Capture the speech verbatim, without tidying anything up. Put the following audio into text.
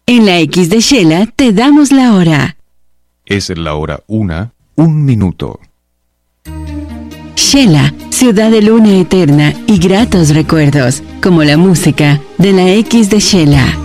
En la X de Shela te damos la hora. Es la hora una, un minuto. Shela, ciudad de luna eterna y gratos recuerdos, como la música de la X de Shela.